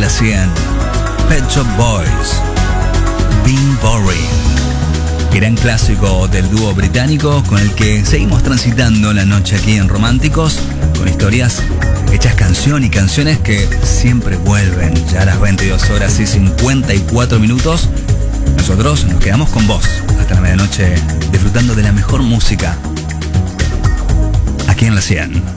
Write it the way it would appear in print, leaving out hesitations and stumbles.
la 100. Pet Shop Boys, Been Boring. Gran clásico del dúo británico con el que seguimos transitando la noche aquí en Románticos, con historias hechas canción y canciones que siempre vuelven. Ya a las 22 horas y 54 minutos, nosotros nos quedamos con vos hasta la medianoche disfrutando de la mejor música aquí en la 100.